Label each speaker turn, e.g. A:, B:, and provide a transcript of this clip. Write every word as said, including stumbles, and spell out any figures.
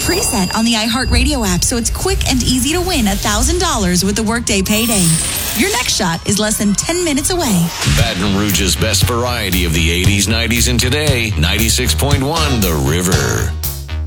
A: preset on the iHeartRadio app, so it's quick and easy to win one thousand dollars with the Workday Payday. Your next shot is less than ten minutes away.
B: Baton Rouge's best variety of the eighties, nineties, and today. ninety-six point one The River.